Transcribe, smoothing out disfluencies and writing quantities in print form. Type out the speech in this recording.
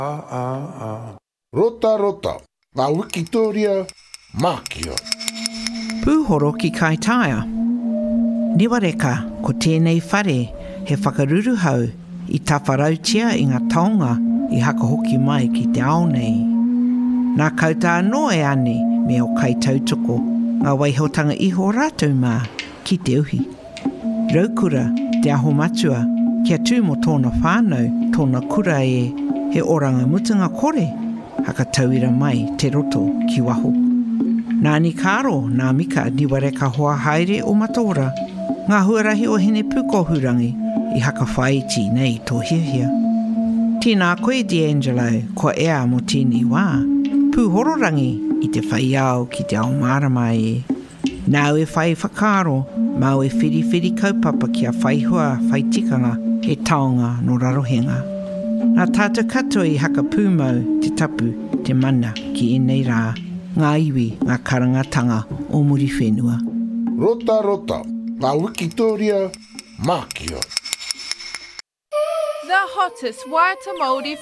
Rota rota, ngā Wikitoria mākia. Pūhoro ki Kaitaia. Niwareka ko tēnei whare he whakaruru hau I tawharautia I ngā taonga I haka hoki mai ki te ao nei. Nā kauta anō e ane me o kai tautoko ngā waihotanga iho rātou mā ki te uhi. Raukura te aho matua kia tū mo tōna whānau tōna kura he oranga mutunga kore haka tauira mai te roto ki waho. Nāni kāro nā mika niwareka hoa haere o matora ngā huarahi o hene pukohurangi I haka whaiti nei tō hiahia. Tēnā koe D'Angelo ko ea mo tēnei wā, pūhororangi I te whaiao ki te ao marama e. Nau e whai whakaro, mau e whiri kaupapa kia whaihua whaitikanga e taonga no rarohenga. Nā tātou katoa I haka pūmau te tapu te mana ki enei rā, ngā iwi ngā karangatanga o muri whenua. Rota rota, ngā Wikitoria mākia. The hottest Waiata Māori